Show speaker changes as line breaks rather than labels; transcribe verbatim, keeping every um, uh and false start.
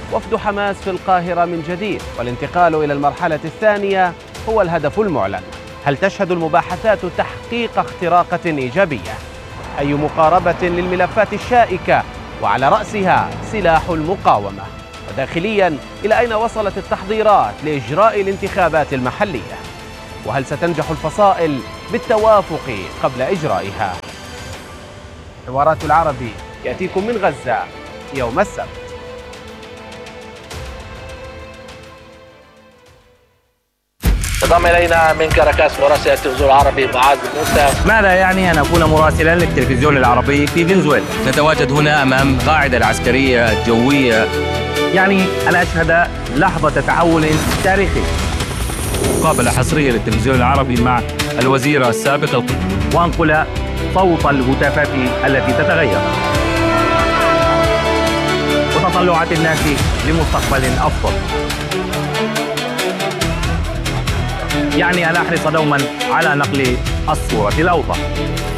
وفد حماس في القاهرة من جديد، والانتقال إلى المرحلة الثانية هو الهدف المعلن. هل تشهد المباحثات تحقيق اختراقة إيجابية؟ أي مقاربة للملفات الشائكة وعلى رأسها سلاح المقاومة؟ وداخليا إلى أين وصلت التحضيرات لإجراء الانتخابات المحلية؟ وهل ستنجح الفصائل بالتوافق قبل إجرائها؟ حوارات العربي يأتيكم من غزة يوم السبت.
انضم الينا من كاراكاس مراسل التلفزيون العربي معاذ بن موسى.
ماذا يعني ان اكون مراسلا للتلفزيون العربي في فنزويلا؟
نتواجد هنا امام قاعده العسكريه الجويه،
يعني ان اشهد لحظه تحول تاريخي.
مقابله حصريه للتلفزيون العربي مع الوزيره السابقه،
وانقل صوت الهتافات التي تتغير وتطلعات الناس لمستقبل افضل. يعني أن أحرص دوما على نقل الصورة الأوضح.